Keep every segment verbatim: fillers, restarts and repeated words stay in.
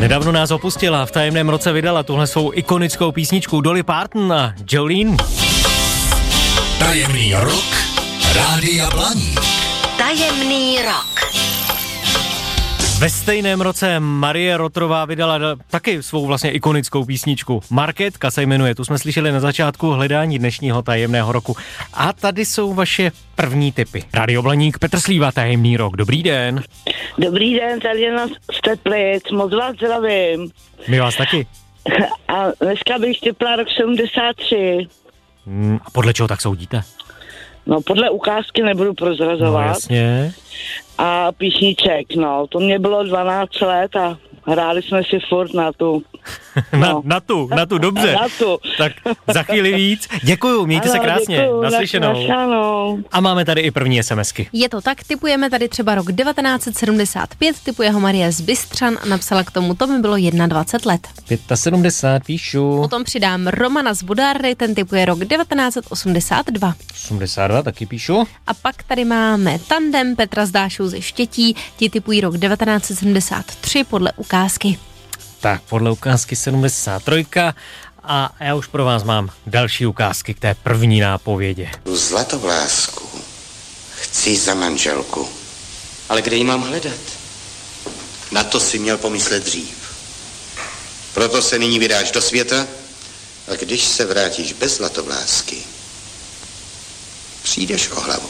Nedávno nás opustila, v tajemném roce vydala tuhle svou ikonickou písničku Dolly Parton a Jolene. Tajemný rok Rádia Blaník. Tajemný rok. Ve stejném roce Marie Rotrová vydala taky svou vlastně ikonickou písničku. Marketka se jmenuje, tu jsme slyšeli na začátku hledání dnešního tajemného roku. A tady jsou vaše první tipy. Rádio Blaník, Petr Slíva, tajemný rok. Dobrý den. Dobrý den, tady je nás z Teplic, moc vás zdravím. My vás taky. A dneska bych těpla rok sedmdesát tři. Hmm, a podle čeho tak soudíte? No podle ukázky nebudu prozrazovat. No jasně. A písniček, no, to mě bylo dvanáct let a hráli jsme si furt na tu. No. na, na tu, na tu, dobře. Na tu. Tak za chvíli víc. Děkuju, mějte ano, se krásně. Děkuju, naslyšenou. naslyšenou. A máme tady i první SMSky. Je to tak, tipujeme tady třeba rok devatenáct set sedmdesát pět, tipuje ho Marie z Bystřan a napsala k tomu, to mi bylo dvacet jedna let. sedmdesát pět píšu. Potom přidám Romana z Budárry, ten tipuje rok devatenáct set osmdesát dva. osmdesát dva taky píšu. A pak tady máme tandem Petra Zdášů ze Štětí, ti tipují rok devatenáct set sedmdesát tři podle ukázky. Tak, podle ukázky sedmdesát tři a já už pro vás mám další ukázky k té první nápovědě. Tu zlatovlásku chci za manželku. Ale kde ji mám hledat? Na to si měl pomyslet dřív. Proto se nyní vydáš do světa a když se vrátíš bez zlatovlásky, přijdeš o hlavu.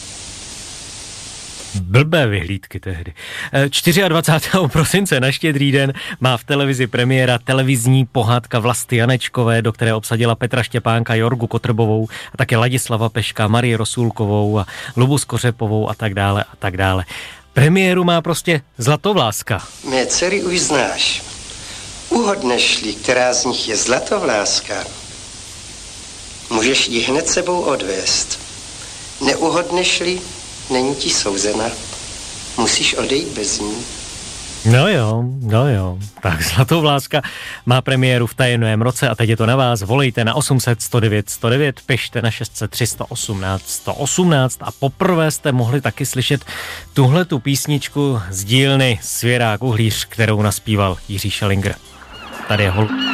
Blbé vyhlídky tehdy. dvacátého čtvrtého prosince na Štědrý den má v televizi premiéra televizní pohádka Vlasty Janečkové, do které obsadila Petra Štěpánka, Jorgu Kotrbovou a také Ladislava Peška, Marii Rosůlkovou a Lubu Skořepovou a tak dále a tak dále. Premiéru má prostě Zlatovláska. Mé dcery už znáš. Uhodneš-li, která z nich je Zlatovláska, můžeš ji hned sebou odvést. Neuhodneš-li, není ti souzena. Musíš odejít bez ní. No jo, no jo. Tak Zlatovláska má premiéru v tajemném roce a teď je to na vás. Volejte na osm set sto devět sto devět, pište na šest set tři sto osmnáct sto osmnáct a poprvé jste mohli taky slyšet tuhletu písničku z dílny Svěrák Uhlíř, kterou naspíval Jiří Šelinger. Tady je hol...